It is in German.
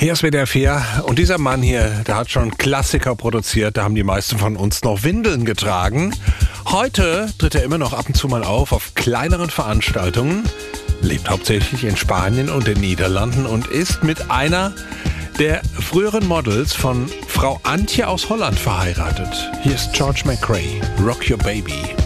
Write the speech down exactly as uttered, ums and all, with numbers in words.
Hier ist W D R vier und dieser Mann hier, der hat schon Klassiker produziert, da haben die meisten von uns noch Windeln getragen. Heute tritt er immer noch ab und zu mal auf auf kleineren Veranstaltungen, lebt hauptsächlich in Spanien und den Niederlanden und ist mit einer der früheren Models von Frau Antje aus Holland verheiratet. Hier ist George McRae, Rock Your Baby.